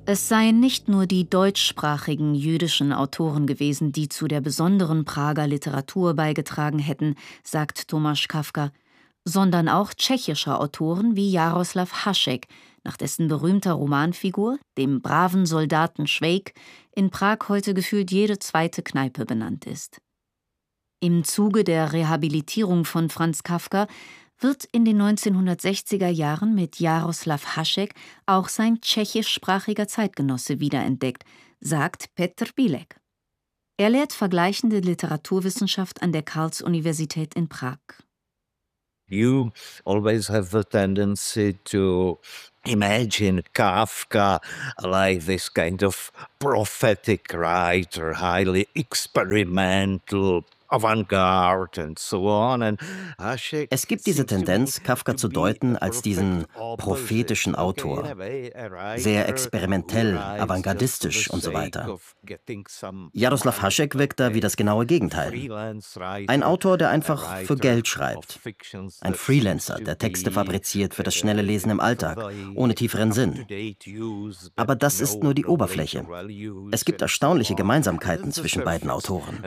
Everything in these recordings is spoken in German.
Es seien nicht nur die deutschsprachigen jüdischen Autoren gewesen, die zu der besonderen Prager Literatur beigetragen hätten, sagt Tomáš Kafka, sondern auch tschechische Autoren wie Jaroslav Hašek, nach dessen berühmter Romanfigur, dem braven Soldaten Švejk, in Prag heute gefühlt jede zweite Kneipe benannt ist. Im Zuge der Rehabilitierung von Franz Kafka wird in den 1960er Jahren mit Jaroslav Hašek auch sein tschechischsprachiger Zeitgenosse wiederentdeckt, sagt Petr Bilek. Er lehrt vergleichende Literaturwissenschaft an der Karls-Universität in Prag. You always have the tendency to imagine Kafka like this kind of prophetic writer, highly experimental, avant-garde and so on. And es gibt diese Tendenz, Kafka zu deuten als diesen prophetischen Autor, sehr experimentell, avantgardistisch und so weiter. Jaroslav Hašek wirkt da wie das genaue Gegenteil. Ein Autor, der einfach für Geld schreibt. Ein Freelancer, der Texte fabriziert für das schnelle Lesen im Alltag, ohne tieferen Sinn. Aber das ist nur die Oberfläche. Es gibt erstaunliche Gemeinsamkeiten zwischen beiden Autoren.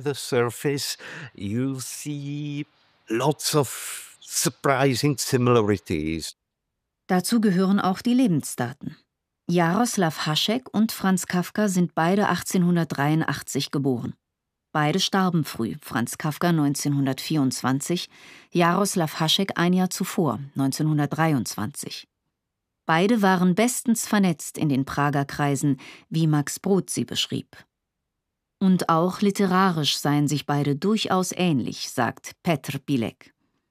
You see lots of surprising similarities. Dazu gehören auch die Lebensdaten. Jaroslav Hašek und Franz Kafka sind beide 1883 geboren. Beide starben früh, Franz Kafka 1924, Jaroslav Hašek ein Jahr zuvor, 1923. Beide waren bestens vernetzt in den Prager Kreisen, wie Max Brod sie beschrieb. Und auch literarisch seien sich beide durchaus ähnlich, sagt Petr Bilek.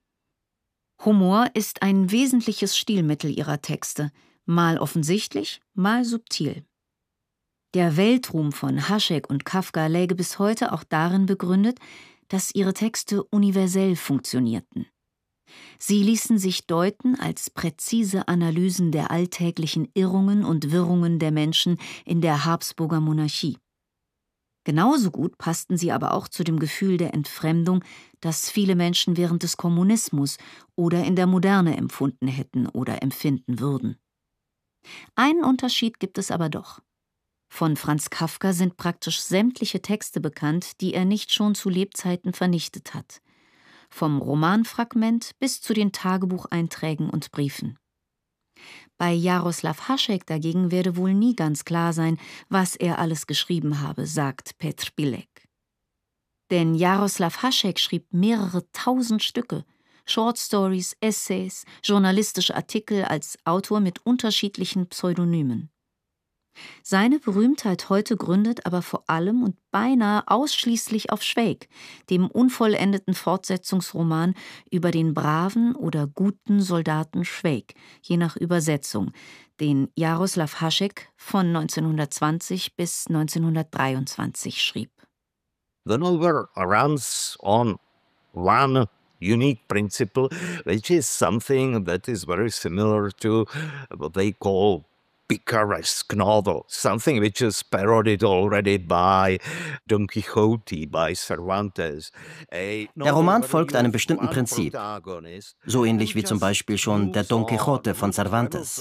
Humor ist ein wesentliches Stilmittel ihrer Texte, mal offensichtlich, mal subtil. Der Weltruhm von Hašek und Kafka läge bis heute auch darin begründet, dass ihre Texte universell funktionierten. Sie ließen sich deuten als präzise Analysen der alltäglichen Irrungen und Wirrungen der Menschen in der Habsburger Monarchie. Genauso gut passten sie aber auch zu dem Gefühl der Entfremdung, das viele Menschen während des Kommunismus oder in der Moderne empfunden hätten oder empfinden würden. Einen Unterschied gibt es aber doch. Von Franz Kafka sind praktisch sämtliche Texte bekannt, die er nicht schon zu Lebzeiten vernichtet hat. Vom Romanfragment bis zu den Tagebucheinträgen und Briefen. Bei Jaroslav Hašek dagegen werde wohl nie ganz klar sein, was er alles geschrieben habe, sagt Petr Bilek. Denn Jaroslav Hašek schrieb mehrere tausend Stücke, Short Stories, Essays, journalistische Artikel als Autor mit unterschiedlichen Pseudonymen. Seine Berühmtheit heute gründet aber vor allem und beinahe ausschließlich auf Švejk, dem unvollendeten Fortsetzungsroman über den braven oder guten Soldaten Švejk, je nach Übersetzung, den Jaroslav Hašek von 1920 bis 1923 schrieb. The novel runs on one unique principle, which is something that is very similar to what they call picaresque novel, something which is parodied already by Don Quixote, by Cervantes. Der Roman folgt einem bestimmten Prinzip, so ähnlich wie zum Beispiel schon der Don Quixote von Cervantes.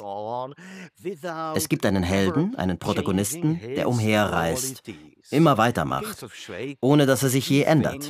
Es gibt einen Helden, einen Protagonisten, der umherreist, immer weitermacht, ohne dass er sich je ändert.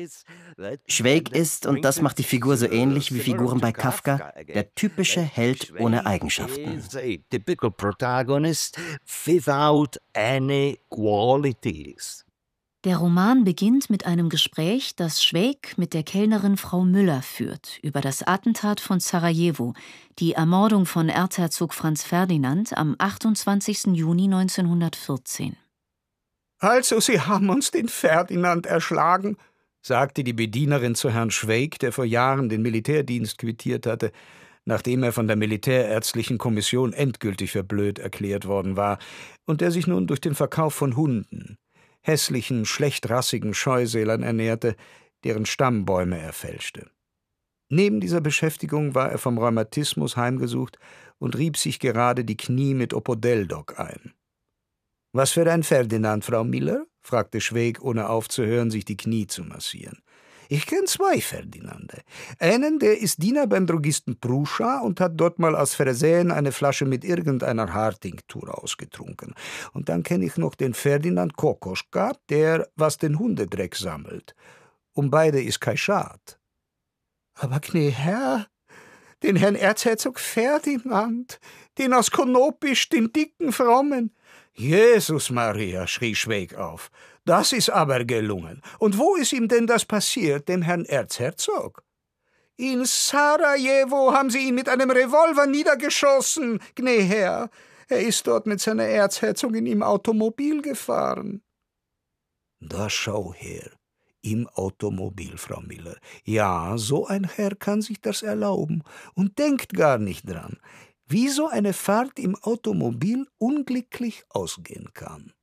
Švejk ist, und das macht die Figur so ähnlich wie Figuren bei Kafka, der typische Held ohne Eigenschaften. Protagonist without any qualities. Der Roman beginnt mit einem Gespräch, das Švejk mit der Kellnerin Frau Müller führt, über das Attentat von Sarajevo, die Ermordung von Erzherzog Franz Ferdinand am 28. Juni 1914. Also, Sie haben uns den Ferdinand erschlagen, sagte die Bedienerin zu Herrn Švejk, der vor Jahren den Militärdienst quittiert hatte, nachdem er von der Militärärztlichen Kommission endgültig für blöd erklärt worden war und der sich nun durch den Verkauf von Hunden, hässlichen, schlechtrassigen Scheusälern ernährte, deren Stammbäume er fälschte. Neben dieser Beschäftigung war er vom Rheumatismus heimgesucht und rieb sich gerade die Knie mit Opodeldoc ein. »Was für ein Ferdinand, Frau Miller?« fragte Švejk, ohne aufzuhören, sich die Knie zu massieren. Ich kenne 2 Ferdinande. Einen, der ist Diener beim Drogisten Pruscha und hat dort mal aus Versehen eine Flasche mit irgendeiner Haartinktur ausgetrunken. Und dann kenne ich noch den Ferdinand Kokoschka, der was den Hundedreck sammelt. Um beide ist kein Schad. Aber gnä Herr, den Herrn Erzherzog Ferdinand, den aus Konopisch, den dicken Frommen. Jesus Maria, schrie Schweig auf, das ist aber gelungen. Und wo ist ihm denn das passiert, dem Herrn Erzherzog? In Sarajevo haben sie ihn mit einem Revolver niedergeschossen, gnä Herr. Er ist dort mit seiner Erzherzogin im Automobil gefahren. Da schau her, im Automobil, Frau Miller. Ja, so ein Herr kann sich das erlauben und denkt gar nicht dran, wie so eine Fahrt im Automobil unglücklich ausgehen kann.